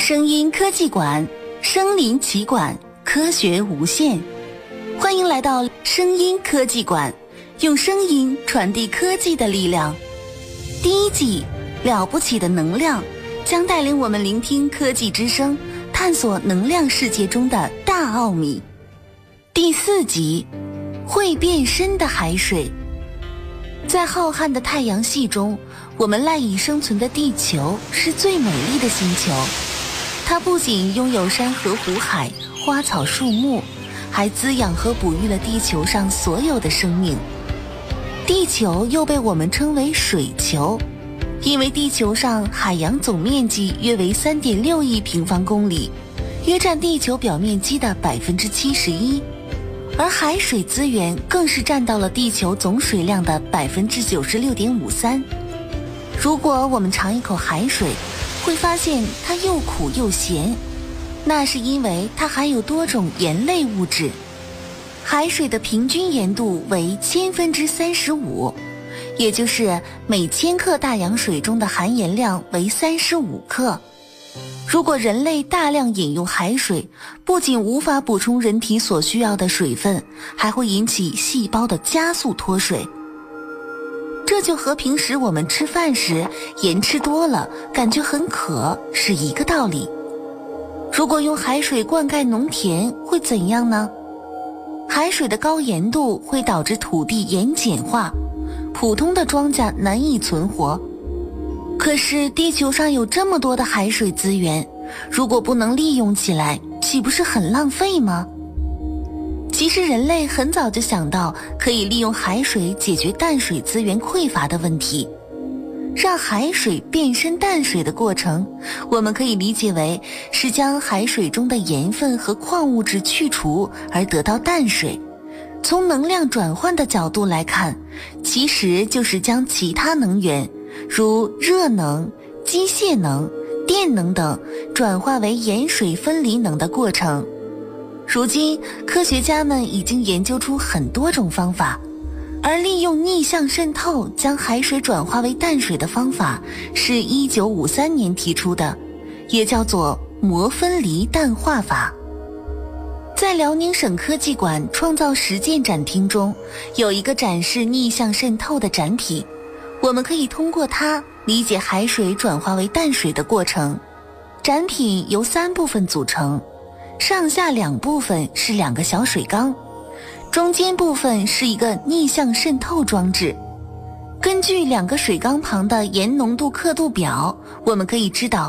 声音科技馆，身临其馆，科学无限。欢迎来到声音科技馆，用声音传递科技的力量。第一季了不起的能量将带领我们聆听科技之声，探索能量世界中的大奥秘。第4集会变身的海水。在浩瀚的太阳系中，我们赖以生存的地球是最美丽的星球。它不仅拥有山河湖海、花草树木，还滋养和哺育了地球上所有的生命。地球又被我们称为水球，因为地球上海洋总面积约为 3.6 亿平方公里，约占地球表面积的 71%， 而海水资源更是占到了地球总水量的 96.53%。 如果我们尝一口海水，会发现它又苦又咸，那是因为它含有多种盐类物质。海水的平均盐度为35%，也就是每1000克大洋水中的含盐量为35克。如果人类大量饮用海水，不仅无法补充人体所需要的水分，还会引起细胞的加速脱水。这就和平时我们吃饭时盐吃多了感觉很渴是一个道理。如果用海水灌溉农田会怎样呢？海水的高盐度会导致土地盐碱化，普通的庄稼难以存活。可是地球上有这么多的海水资源，如果不能利用起来，岂不是很浪费吗？其实人类很早就想到可以利用海水解决淡水资源匮乏的问题。让海水变身淡水的过程，我们可以理解为是将海水中的盐分和矿物质去除而得到淡水。从能量转换的角度来看，其实就是将其他能源，如热能、机械能、电能等转化为盐水分离能的过程。如今科学家们已经研究出很多种方法，而利用逆向渗透将海水转化为淡水的方法是1953年提出的，也叫做膜分离淡化法。在辽宁省科技馆创造实践展厅中，有一个展示逆向渗透的展品，我们可以通过它理解海水转化为淡水的过程。展品由3部分组成，上下2部分是2个小水缸，中间部分是一个逆向渗透装置。根据2个水缸旁的盐浓度刻度表，我们可以知道